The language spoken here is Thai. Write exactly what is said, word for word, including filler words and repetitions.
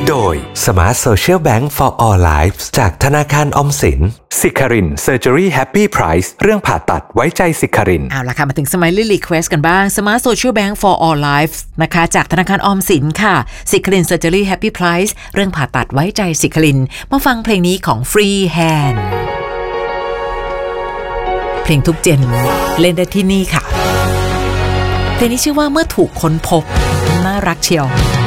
โดย Smart Social Bank for All Lives จากธนาคารออมสินสิคริน Surgery Happy Price เรื่องผ่าตัดไว้ใจสิครินเอาล่ะค่ะมาถึง Smiley Request กันบ้าง Smart Social Bank for All Lives นะคะจากธนาคารออมสินค่ะสิคริน Surgery Happy Price เรื่องผ่าตัดไว้ใจสิครินมาฟังเพลงนี้ของ Free Hand เพลงทุกเจนเล่นได้ที่นี่ค่ะเพลงนี้ชื่อว่าเมื่อถูกค้นพบน่ารักเชียว